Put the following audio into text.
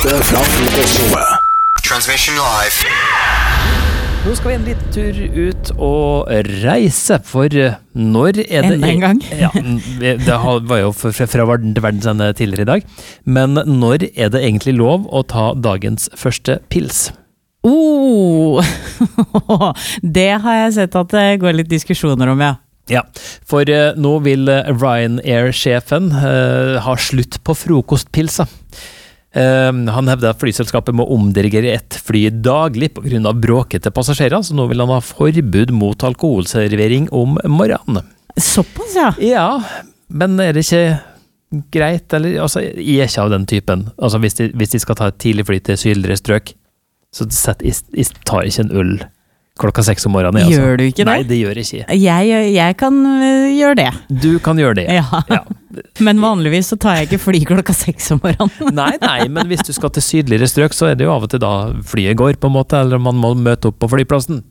Fra frokostshowet. Transmission live. Nå skal vi en liten tur ut og reise, for når er det... Enda en gang. Ja, det var jo fra verden til verden sende tidligere i dag. Men når er det egentlig lov å ta dagens første pils? Det har jeg sett at det går litt diskusjoner om, ja. Ja, for nå vil Ryanair-sjefen ha slutt på frokostpilsa. Han hevder at flyselskapet må omdirigere et fly daglig på grunn av bråkete passasjerer, så nå vil han ha forbud mot alkoholservering om morgenen. Såpass, ja. Ja, men er det ikke greit, eller, altså, jeg er ikke av den typen, altså hvis de skal ta et tidlig fly til sydligere strøk, så jeg tar ikke en øl klokka 6 om morgenen. Altså. Gjør du ikke det? Nei, det gjør jeg ikke. Jeg kan gjøre det. Du kan gjøre det. Ja. Men vanligvis så tar jeg ikke fly klokka 6 om morgenen. Nei, men hvis du skal til sydligere strøk, så er det jo av og til da flyet går på en måte, eller man må møte opp på flyplassen.